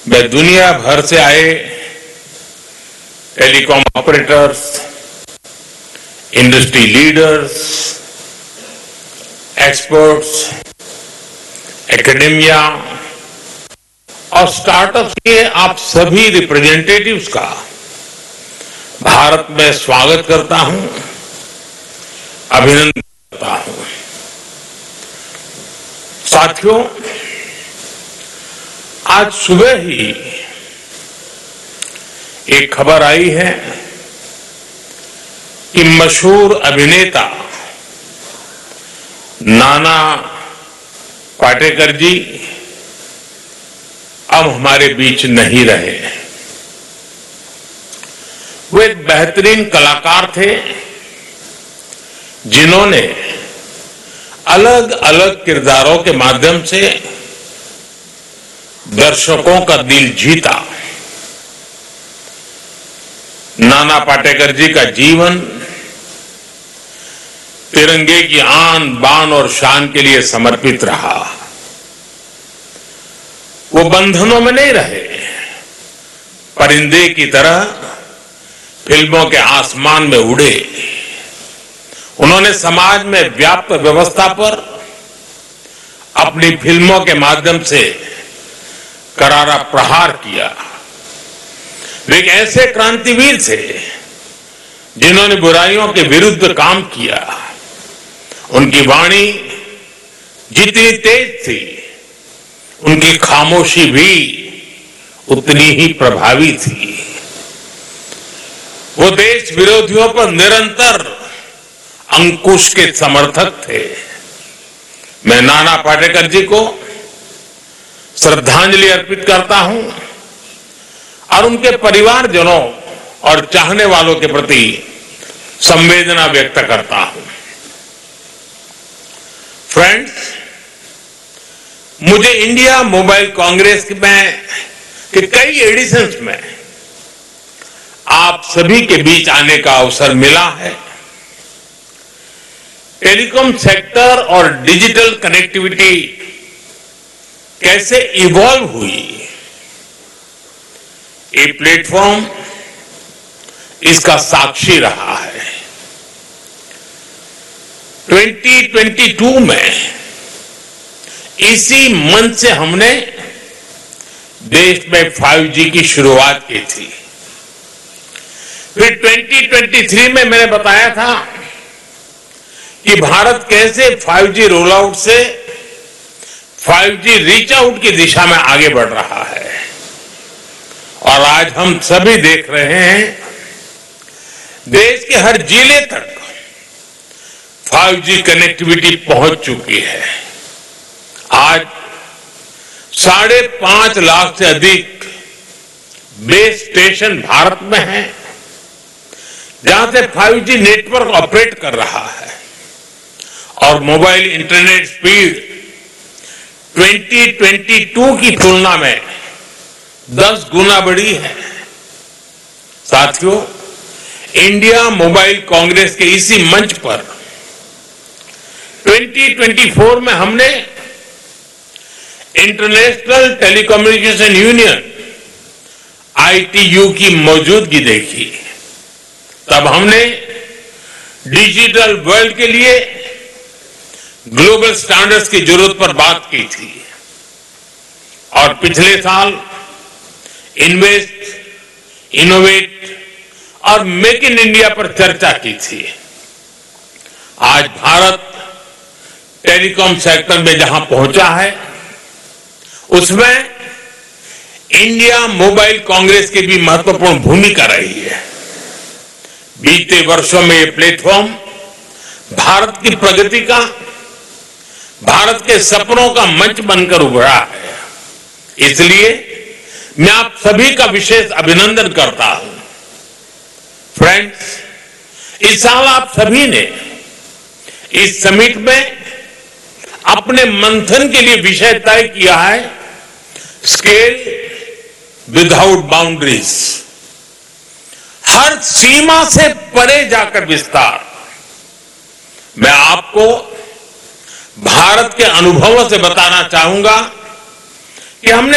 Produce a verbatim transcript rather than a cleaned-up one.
मैं दुनिया भर से आए telecom operators, industry leaders, experts, academia और स्टार्टअप्स के आप सभी रिप्रेजेंटेटिव्स का भारत में स्वागत करता हूं, अभिनंदन करता हूं। साथियों, आज सुबह ही एक खबर आई है कि मशहूर अभिनेता नाना पाटेकर जी अब हमारे बीच नहीं रहे। वो एक बेहतरीन कलाकार थे जिन्होंने अलग अलग किरदारों के माध्यम से दर्शकों का दिल जीता। नाना पाटेकर जी का जीवन तिरंगे की आन बान और शान के लिए समर्पित रहा। वो बंधनों में नहीं रहे, परिंदे की तरह फिल्मों के आसमान में उड़े। उन्होंने समाज में व्याप्त व्यवस्था पर अपनी फिल्मों के माध्यम से करारा प्रहार किया। वे एक ऐसे क्रांतिवीर थे जिन्होंने बुराइयों के विरुद्ध काम किया। उनकी वाणी जितनी तेज थी, उनकी खामोशी भी उतनी ही प्रभावी थी। वो देश विरोधियों पर निरंतर अंकुश के समर्थक थे। मैं नाना पाटेकर जी को श्रद्धांजलि अर्पित करता हूं और उनके परिवारजनों और चाहने वालों के प्रति संवेदना व्यक्त करता हूं। फ्रेंड्स, मुझे इंडिया मोबाइल कांग्रेस में के कई एडिशंस में आप सभी के बीच आने का अवसर मिला है। टेलीकॉम सेक्टर और डिजिटल कनेक्टिविटी कैसे इवॉल्व हुई, ये प्लेटफॉर्म इसका साक्षी रहा है। दो हज़ार बाईस में इसी मंच से हमने देश में फाइव जी की शुरुआत की थी। फिर दो हज़ार तेईस में मैंने बताया था कि भारत कैसे फाइव जी रोल आउट से फाइव जी रीच आउट की दिशा में आगे बढ़ रहा है। और आज हम सभी देख रहे हैं देश के हर जिले तक फाइव जी कनेक्टिविटी पहुंच चुकी है। आज साढ़े पांच लाख से अधिक बेस स्टेशन भारत में हैं, जहां से फाइव जी नेटवर्क ऑपरेट कर रहा है और मोबाइल इंटरनेट स्पीड दो हज़ार बाईस की तुलना में दस गुना बढ़ी है। साथियों, इंडिया मोबाइल कांग्रेस के इसी मंच पर दो हज़ार चौबीस में हमने international telecommunication union I T U की मौजूदगी देखी। तब हमने डिजिटल वर्ल्ड के लिए ग्लोबल स्टैंडर्ड्स की जरूरत पर बात की थी। और पिछले साल इन्वेस्ट, इनोवेट और मेक इन इंडिया पर चर्चा की थी। आज भारत टेलीकॉम सेक्टर में जहां पहुंचा है, उसमें इंडिया मोबाइल कांग्रेस की भी महत्वपूर्ण भूमिका रही है। बीते वर्षों में ये प्लेटफॉर्म भारत की प्रगति का, भारत के सपनों का मंच बनकर उभरा है। इसलिए मैं आप सभी का विशेष अभिनंदन करता हूं। फ्रेंड्स, इस साल आप सभी ने इस समिट में अपने मंथन के लिए विषय तय किया है, स्केल विदाउट बाउंड्रीज, हर सीमा से परे जाकर विस्तार। मैं आपको भारत के अनुभवों से बताना चाहूंगा कि हमने